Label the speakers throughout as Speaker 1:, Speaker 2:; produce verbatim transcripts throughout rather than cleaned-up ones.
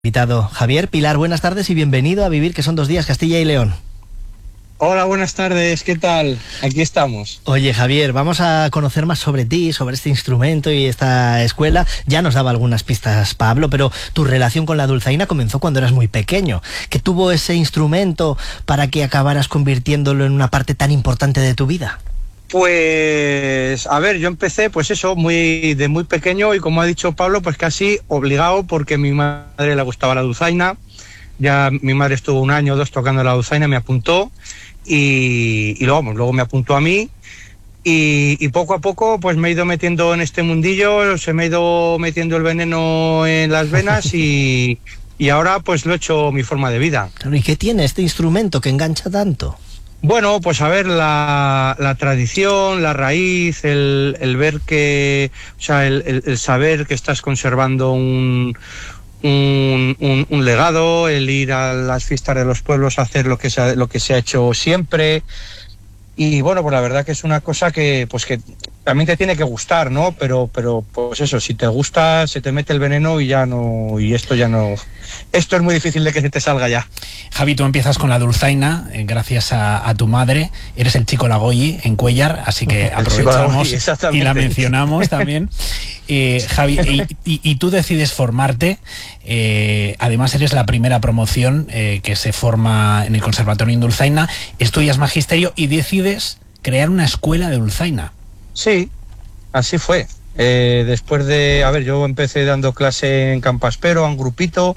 Speaker 1: Invitado Javier Pilar, buenas tardes y bienvenido a Vivir, que son dos días, Castilla y León.
Speaker 2: Hola, buenas tardes, ¿qué tal? Aquí estamos.
Speaker 1: Oye, Javier, vamos a conocer más sobre ti, sobre este instrumento y esta escuela. Ya nos daba algunas pistas Pablo, pero tu relación con la dulzaina comenzó cuando eras muy pequeño. ¿Qué tuvo ese instrumento para que acabaras convirtiéndolo en una parte tan importante de tu vida?
Speaker 2: Pues, a ver, yo empecé, pues eso, muy de muy pequeño y como ha dicho Pablo, pues casi obligado porque a mi madre le gustaba la dulzaina. Ya mi madre estuvo un año o dos tocando la dulzaina, me apuntó y, y luego, pues, luego me apuntó a mí y, y poco a poco pues me he ido metiendo en este mundillo, se me ha ido metiendo el veneno en las venas y, y ahora pues lo he hecho mi forma de vida.
Speaker 1: ¿Y qué tiene este instrumento que engancha tanto?
Speaker 2: Bueno, pues a ver, la, la tradición, la raíz, el, el ver que, o sea, el, el, el saber que estás conservando un, un, un, un legado, el ir a las fiestas de los pueblos a hacer lo que se ha, lo que se ha hecho siempre. Y bueno, pues la verdad que es una cosa que, pues que también te tiene que gustar, ¿no? Pero, pero pues eso, si te gusta, se te mete el veneno y ya no, y esto ya no, esto es muy difícil de que se te salga ya.
Speaker 3: Javi, tú empiezas con la dulzaina, eh, gracias a, a tu madre, eres el chico Lagoyi en Cuéllar, así que aprovechamos Lagoyi, y la mencionamos también. Eh, Javi, y, y, y tú decides formarte, eh, además eres la primera promoción eh, que se forma en el Conservatorio en Dulzaina, estudias magisterio y decides crear una escuela de dulzaina.
Speaker 2: Sí, así fue. Eh, después de, a ver, yo empecé dando clase en Campaspero, a un grupito,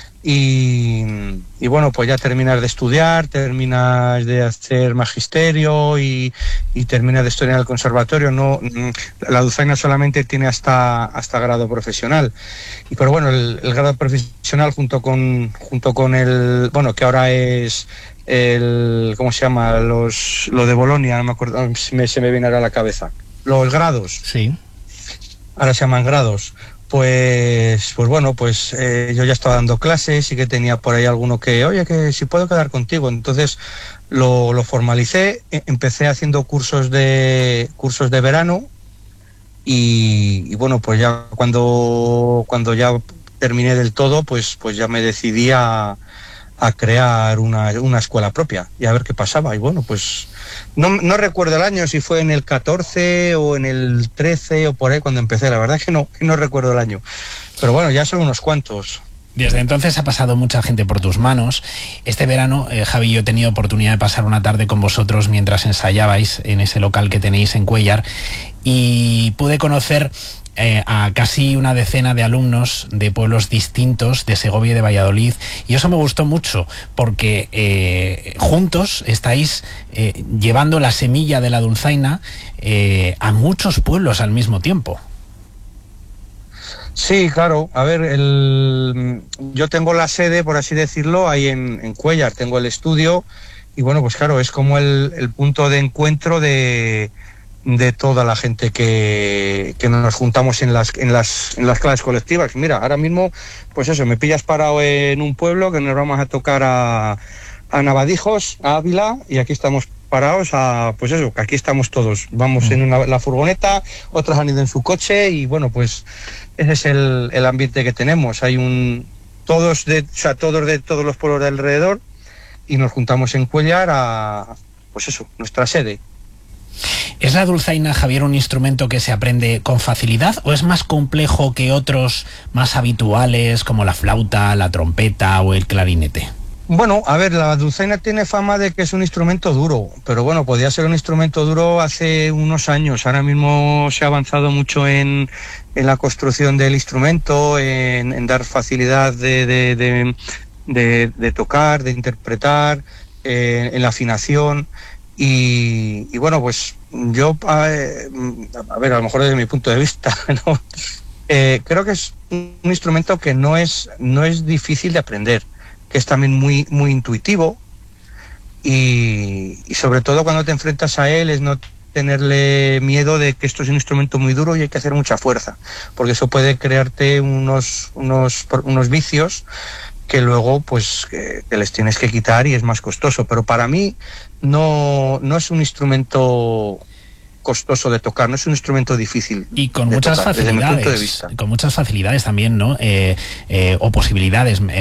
Speaker 2: y, y bueno, pues ya terminas de estudiar, terminas de hacer magisterio y, y terminas de estudiar en el conservatorio. No, la dulzaina solamente tiene hasta, hasta grado profesional. Y pero bueno, el, el grado profesional junto con, junto con el, bueno, que ahora es el, ¿cómo se llama? Los, lo de Bolonia, no me acuerdo, se me, se me viene ahora a la cabeza. Los grados.
Speaker 1: Sí.
Speaker 2: Ahora se llaman grados. Pues, pues bueno, pues eh, yo ya estaba dando clases y que tenía por ahí alguno que, oye, que si puedo quedar contigo. Entonces lo, lo formalicé, empecé haciendo cursos de cursos de verano y, y bueno, pues ya cuando, cuando ya terminé del todo, pues, pues ya me decidí a, a crear una, una escuela propia y a ver qué pasaba. Y bueno, pues no, no recuerdo el año, si fue en el catorce o en el trece o por ahí cuando empecé, la verdad es que no, no recuerdo el año, pero bueno, ya son unos cuantos.
Speaker 3: Desde entonces ha pasado mucha gente por tus manos. Este verano, eh, Javi, yo he tenido oportunidad de pasar una tarde con vosotros mientras ensayabais en ese local que tenéis en Cuéllar y pude conocer Eh, a casi una decena de alumnos de pueblos distintos de Segovia y de Valladolid, y eso me gustó mucho porque eh, juntos estáis eh, llevando la semilla de la dulzaina eh, a muchos pueblos al mismo tiempo.
Speaker 2: Sí, claro, a ver, el, yo tengo la sede, por así decirlo, ahí en, en Cuéllar, tengo el estudio y bueno, pues claro, es como el, el punto de encuentro de de toda la gente que, que nos juntamos en las, en las en las clases colectivas. Mira, ahora mismo, pues eso, me pillas parado en un pueblo que nos vamos a tocar a, a Navadijos, a Ávila, y aquí estamos parados a, pues eso, que aquí estamos todos. Vamos en una, la furgoneta, otros han ido en su coche y bueno, pues ese es el, el ambiente que tenemos. Hay un, todos de, o sea, todos de todos los pueblos de alrededor y nos juntamos en Cuéllar a, pues eso, nuestra sede.
Speaker 3: ¿Es la dulzaina, Javier, un instrumento que se aprende con facilidad o es más complejo que otros más habituales como la flauta, la trompeta o el clarinete?
Speaker 2: Bueno, a ver, la dulzaina tiene fama de que es un instrumento duro, pero bueno, podía ser un instrumento duro hace unos años. Ahora mismo se ha avanzado mucho en, en la construcción del instrumento, en, en dar facilidad de, de, de, de, de tocar, de interpretar, eh, en la afinación. Y, y bueno, pues yo, a, a ver, a lo mejor desde mi punto de vista, ¿no? eh, creo que es un instrumento que no es, no es difícil de aprender, que es también muy, muy intuitivo y, y sobre todo cuando te enfrentas a él es no tenerle miedo de que esto es un instrumento muy duro y hay que hacer mucha fuerza, porque eso puede crearte unos, unos, unos vicios que luego pues que, que les tienes que quitar y es más costoso. Pero para mí no, no es un instrumento costoso de tocar, no es un instrumento difícil.
Speaker 3: Y con
Speaker 2: de
Speaker 3: muchas
Speaker 2: tocar,
Speaker 3: facilidades,
Speaker 2: desde mi punto de vista.
Speaker 3: con muchas facilidades también, ¿no? Eh, eh, o posibilidades.